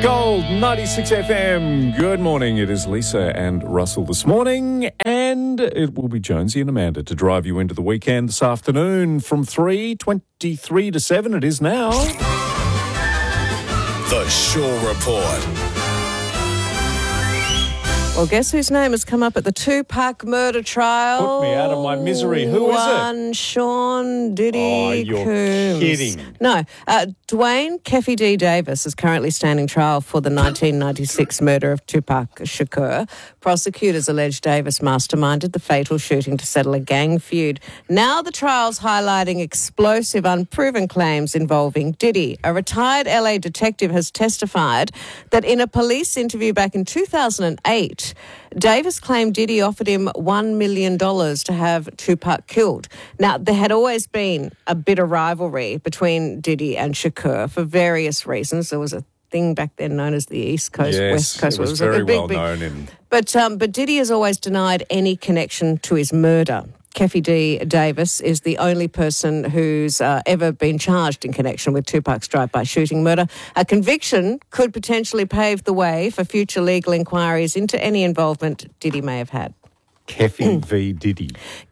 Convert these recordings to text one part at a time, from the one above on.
Gold 96 FM. Good morning. It is Lisa and Russell this morning, and it will be Jonesy and Amanda to drive you into the weekend this afternoon from 3:23 to 7. It is now. The Shaw Report. Well, guess whose name has come up at the Tupac murder trial? Put me out of my misery. Who is it? One Sean Diddy Oh, you're Coombs. kidding. No. Dwayne Keffe D. Davis is currently standing trial for the 1996 murder of Tupac Shakur. Prosecutors allege Davis masterminded the fatal shooting to settle a gang feud. Now the trial's highlighting explosive, unproven claims involving Diddy. A retired LA detective has testified that in a police interview back in 2008, Davis claimed Diddy offered him $1 million to have Tupac killed. Now, there had always been a bit of rivalry between Diddy and Shakur for various reasons. There was a thing back then known as the East Coast, West Coast. It was very well known. But Diddy has always denied any connection to his murder. Keffe D. Davis is the only person who's ever been charged in connection with Tupac's drive-by shooting murder. A conviction could potentially pave the way for future legal inquiries into any involvement Diddy may have had. Keffe v. Diddy.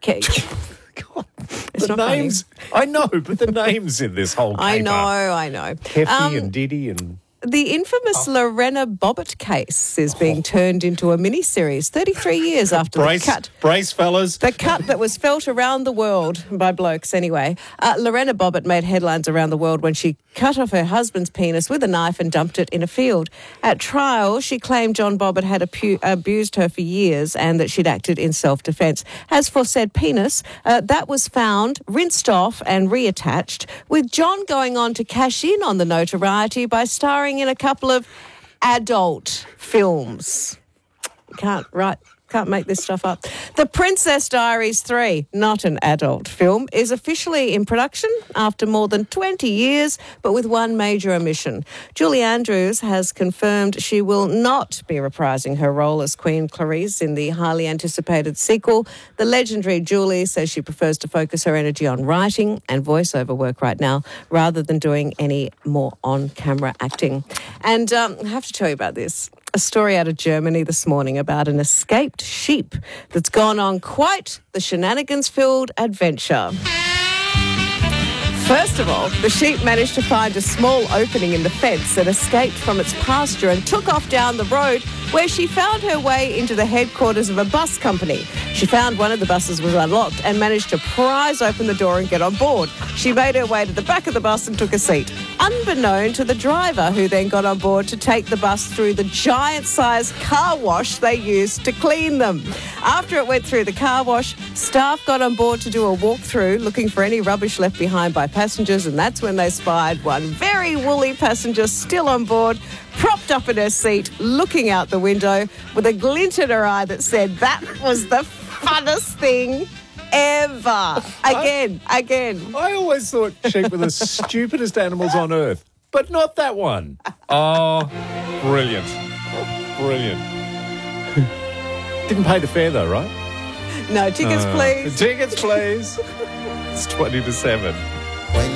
God, It's the not funny. names. I know, but the names in this whole caper. I know. Keffe and Diddy and... The infamous Lorena Bobbitt case is being turned into a mini-series 33 years after the cut. Brace, fellas. The cut that was felt around the world, by blokes anyway. Lorena Bobbitt made headlines around the world when she cut off her husband's penis with a knife and dumped it in a field. At trial, she claimed John Bobbitt had abused her for years and that she'd acted in self-defence. As for said penis, that was found, rinsed off and reattached, with John going on to cash in on the notoriety by starring in a couple of adult films. You can't make this stuff up. The Princess Diaries 3, not an adult film, is officially in production after more than 20 years, but with one major omission. Julie Andrews has confirmed she will not be reprising her role as Queen Clarice in the highly anticipated sequel. The legendary Julie says she prefers to focus her energy on writing and voiceover work right now, rather than doing any more on-camera acting. And I have to tell you about this. A story out of Germany this morning about an escaped sheep that's gone on quite the shenanigans-filled adventure. First of all, the sheep managed to find a small opening in the fence and escaped from its pasture and took off down the road, where she found her way into the headquarters of a bus company. She found one of the buses was unlocked and managed to prise open the door and get on board. She made her way to the back of the bus and took a seat, unbeknown to the driver, who then got on board to take the bus through the giant-sized car wash they used to clean them. After it went through the car wash, staff got on board to do a walkthrough looking for any rubbish left behind by passengers, and that's when they spied one very woolly passenger still on board, propped up in her seat, looking out the window with a glint in her eye that said, "That was the funnest thing ever." Again. I always thought sheep were the stupidest animals on earth, but not that one. Oh, brilliant. Didn't pay the fare though, right? No, tickets please. Tickets please. It's 20 to 7.